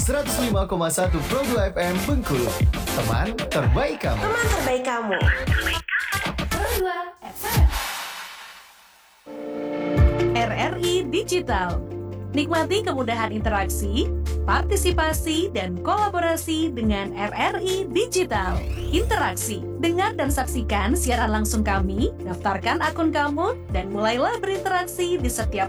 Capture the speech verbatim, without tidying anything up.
seratus lima koma satu Pro dua F M Bengkulu. Teman terbaik kamu. Teman terbaik kamu. Pro dua F M. R R I Digital. Nikmati kemudahan interaksi, partisipasi, dan kolaborasi dengan R R I Digital. Interaksi, dengar dan saksikan siaran langsung kami, daftarkan akun kamu, dan mulailah berinteraksi di setiap